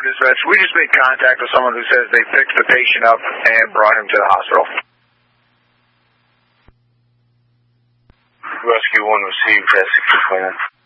Dispatch. We just made contact with someone who says they picked the patient up and brought him to the hospital. Rescue 1 received. That's 629.